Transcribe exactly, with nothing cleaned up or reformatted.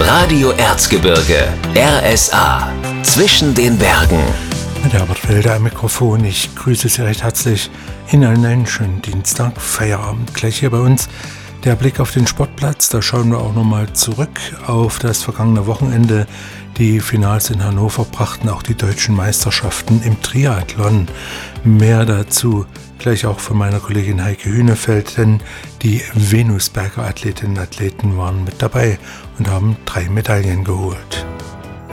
Radio Erzgebirge, R S A, zwischen den Bergen. Mit Herbert Wilder am Mikrofon. Ich grüße Sie recht herzlich in einen schönen Dienstag, Feierabend. Gleich hier bei uns der Blick auf den Sportplatz. Da schauen wir auch nochmal zurück auf das vergangene Wochenende. Die Finals in Hannover brachten auch die deutschen Meisterschaften im Triathlon. Mehr dazu gleich auch von meiner Kollegin Heike Hünefeld, denn die Venusberger Athletinnen und Athleten waren mit dabei und haben drei Medaillen geholt.